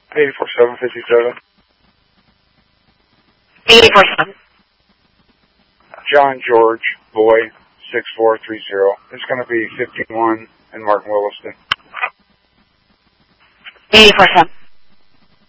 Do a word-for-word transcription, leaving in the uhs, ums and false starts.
eighty-four seven fifty-seven. eighty-four seven. John George, boy, six four three zero. It's going to be fifteen one in Martin Williston. eighty-four seven.